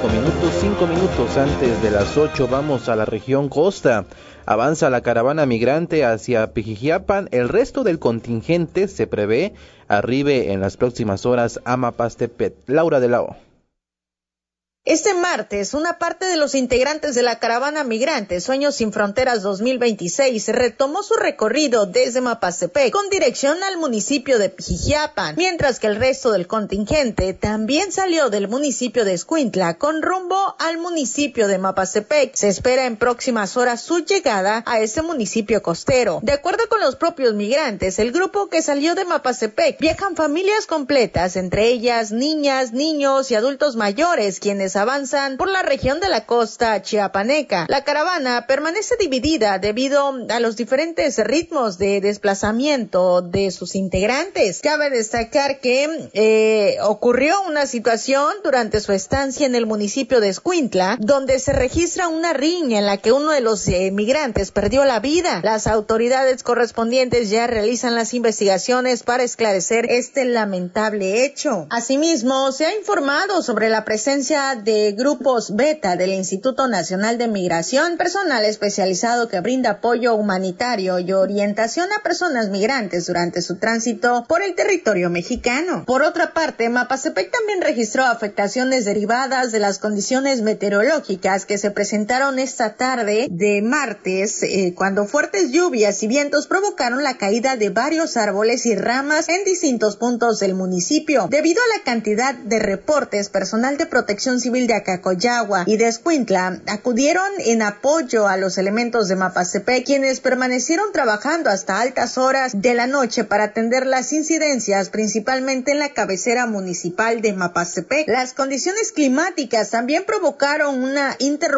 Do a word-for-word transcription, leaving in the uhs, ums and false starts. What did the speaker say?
cinco minutos, cinco minutos antes de las ocho, vamos a la región costa. Avanza la caravana migrante hacia Pijijiapan. El resto del contingente se prevé arribe en las próximas horas a Mapastepet. Laura de la O. Este martes, una parte de los integrantes de la caravana migrante Sueños sin Fronteras dos mil veintiséis retomó su recorrido desde Mapastepec con dirección al municipio de Pijijiapan, mientras que el resto del contingente también salió del municipio de Escuintla con rumbo al municipio de Mapastepec. Se espera en próximas horas su llegada a este municipio costero. De acuerdo con los propios migrantes, el grupo que salió de Mapastepec viajan familias completas, entre ellas niñas, niños y adultos mayores, quienes avanzan por la región de la costa chiapaneca. La caravana permanece dividida debido a los diferentes ritmos de desplazamiento de sus integrantes. Cabe destacar que eh, ocurrió una situación durante su estancia en el municipio de Escuintla, donde se registra una riña en la que uno de los eh, migrantes perdió la vida. Las autoridades correspondientes ya realizan las investigaciones para esclarecer este lamentable hecho. Asimismo, se ha informado sobre la presencia de grupos beta del Instituto Nacional de Migración, personal especializado que brinda apoyo humanitario y orientación a personas migrantes durante su tránsito por el territorio mexicano. Por otra parte, Mapastepec también registró afectaciones derivadas de las condiciones meteorológicas que se presentaron esta tarde de martes, eh, cuando fuertes lluvias y vientos provocaron la caída de varios árboles y ramas en distintos puntos del municipio. Debido a la cantidad de reportes, personal de protección civil de Acacoyagua y de Escuintla acudieron en apoyo a los elementos de Mapastepec, quienes permanecieron trabajando hasta altas horas de la noche para atender las incidencias, principalmente en la cabecera municipal de Mapastepec. Las condiciones climáticas también provocaron una interrupción